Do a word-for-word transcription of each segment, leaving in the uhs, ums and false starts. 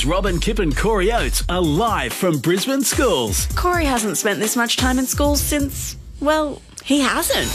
Robin Kipp and Corey Oates are live from Brisbane schools. Corey hasn't spent this much time in school since, well, he hasn't.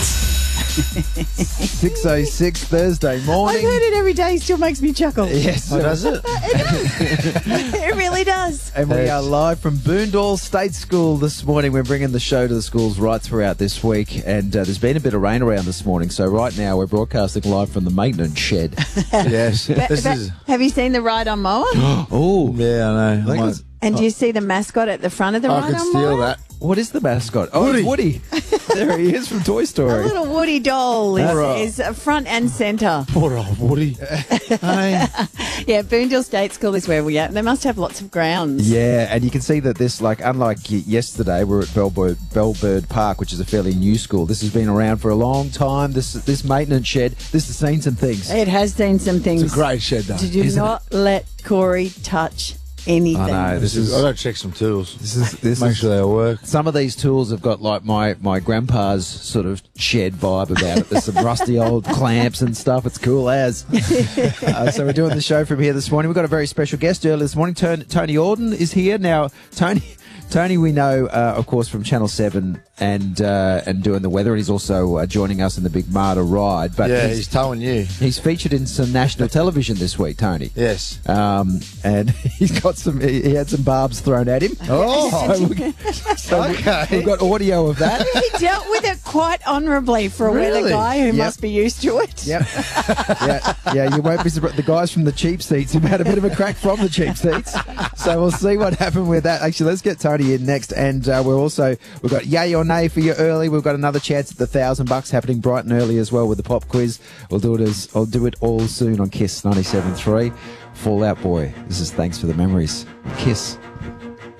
six oh six Thursday morning. I've heard it every day, still makes me chuckle. Yes. Oh, does it? It really does. And we are live from Boondall State School this morning. We're bringing the show to the schools right throughout this week. And uh, there's been a bit of rain around this morning. So right now we're broadcasting live from the maintenance shed. Yes. But- This but is. have you seen the ride on mower? Oh, Yeah, I know. I might- And do you see the mascot at the front of the I ride could on steal mower? that. what is the mascot? Oh, it's Woody. There he is from Toy A Story. little Woody doll is, is front and centre. Poor old Woody. Hey. Yeah, Boondall State School is where we are. They must have lots of grounds. Yeah, and you can see that this, like, unlike y- yesterday, we're at Bellbird, Bellbird Park, which is a fairly new school. This has been around for a long time. This this maintenance shed, this has seen some things. It has seen some things. It's a great shed, though. Did you Isn't not let Corey touch anything? I know, This this is. is I got to check some tools. this is this Make is, sure they all work. some of these tools have got like my, my grandpa's sort of shed vibe about it. There's some rusty old clamps and stuff. It's cool as. uh, so we're doing the show from here this morning. We've got a very special guest earlier this morning. Tony, Tony Auden is here. Now, Tony, Tony we know, uh, of course, from Channel seven and uh, and doing the weather. And he's also uh, joining us in the Big Marta ride. But Yeah, he's, he's towing you. he's featured in some national television this week, Tony. Yes. Um, and he's got some, he, he had some barbs thrown at him. Oh, So we- so we- okay. We've got audio of that. He dealt with it quite honourably for a weather Really? guy who Yep. must be used to it. Yep. yeah, yeah, you won't be surprised. The guys from the cheap seats have had a bit of a crack from the cheap seats. So we'll see what happened with that. Actually, let's get Tony in next. And uh, we're also, we've got yay or nay for you early. We've got another chance at the thousand bucks happening bright and early as well with the pop quiz. We'll do it as, I'll do it all soon on Kiss ninety-seven point three. Fallout Boy. This is Thanks for the Memories. Kiss.